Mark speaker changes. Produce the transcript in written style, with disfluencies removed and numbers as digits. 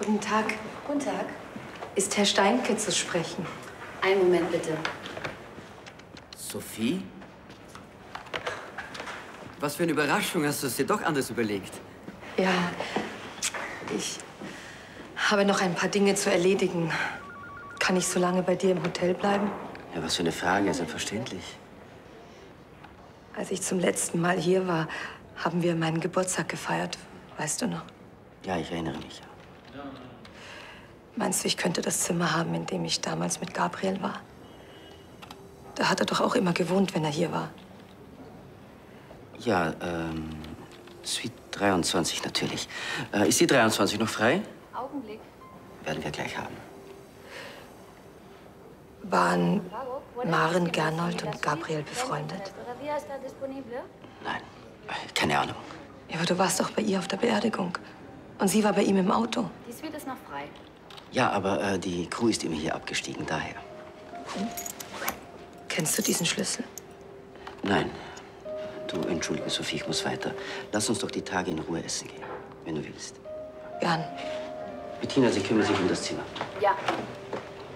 Speaker 1: Guten Tag.
Speaker 2: Guten Tag.
Speaker 1: Ist Herr Steinke zu sprechen?
Speaker 2: Einen Moment, bitte.
Speaker 3: Sophie? Was für eine Überraschung, hast du es dir doch anders überlegt?
Speaker 1: Ja, ich habe noch ein paar Dinge zu erledigen. Kann ich so lange bei dir im Hotel bleiben?
Speaker 3: Ja, was für eine Frage, selbstverständlich.
Speaker 1: Als ich zum letzten Mal hier war, haben wir meinen Geburtstag gefeiert. Weißt du noch?
Speaker 3: Ja, ich erinnere mich, ja.
Speaker 1: Meinst du, ich könnte das Zimmer haben, in dem ich damals mit Gabriel war? Da hat er doch auch immer gewohnt, wenn er hier war.
Speaker 3: Ja, Suite 23 natürlich. Ist die 23 noch frei?
Speaker 2: Augenblick.
Speaker 3: Werden wir gleich haben.
Speaker 1: Waren Maren, Gernot und Gabriel befreundet?
Speaker 3: Nein, keine Ahnung.
Speaker 1: Ja, aber du warst doch bei ihr auf der Beerdigung. Und sie war bei ihm im Auto.
Speaker 2: Die Suite ist noch frei.
Speaker 3: Ja, aber die Crew ist immer hier abgestiegen, daher.
Speaker 1: Kennst du diesen Schlüssel?
Speaker 3: Nein. Du, entschuldige, Sophie, ich muss weiter. Lass uns doch die Tage in Ruhe essen gehen, wenn du willst.
Speaker 1: Gern.
Speaker 3: Bettina, Sie kümmern sich um das Zimmer.
Speaker 2: Ja.